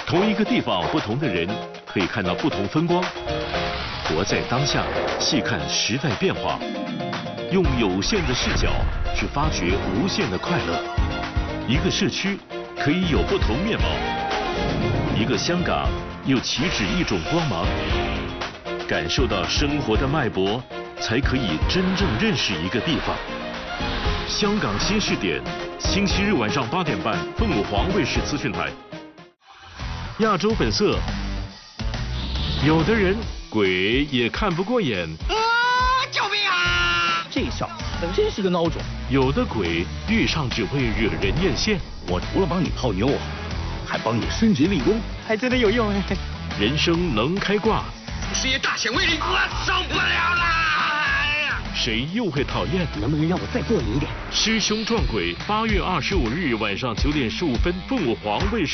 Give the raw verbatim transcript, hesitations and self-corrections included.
同一个地方，不同的人可以看到不同风光。活在当下，细看时代变化，用有限的视角去发掘无限的快乐。一个社区可以有不同面貌，一个香港又岂止一种光芒？感受到生活的脉搏，才可以真正认识一个地方。香港新视点，星期日晚上八点半，凤凰卫视资讯台。亚洲本色，有的人鬼也看不过眼。 啊！救命啊！ 这小子真是个孬种。 有的鬼遇上只会惹人艳羡。 我除了帮你泡妞，还帮你升职立功， 还真的有用哎。 人生能开挂， 事业大显威力，我受不了啦！ 谁又会讨厌？ 能不能让我再过瘾一点？ 师兄撞鬼，八月二十五日晚上九点十五分，凤凰卫视。